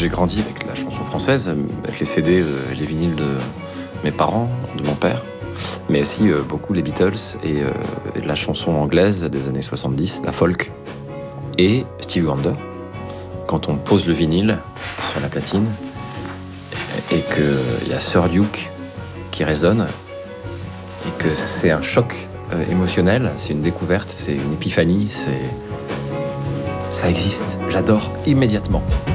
j'ai grandi avec la chanson française, avec les CD et les vinyles de mes parents, de mon père, mais aussi beaucoup les Beatles et de la chanson anglaise des années 70, la folk, et Stevie Wonder. Quand on pose le vinyle sur la platine et qu'il y a Sir Duke qui résonne et que c'est un choc émotionnel, c'est une découverte, c'est une épiphanie, ça existe. J'adore immédiatement.